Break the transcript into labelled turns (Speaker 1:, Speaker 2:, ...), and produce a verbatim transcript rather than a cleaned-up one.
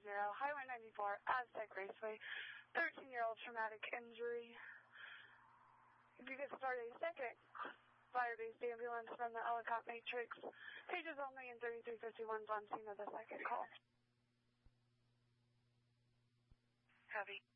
Speaker 1: zero, Highway ninety-four, Aztec Raceway, thirteen-year-old traumatic injury. If you could start a second fire-based ambulance from the Ellicott Matrix, pages only in thirty-three fifty-one on scene of the second call.
Speaker 2: Heavy.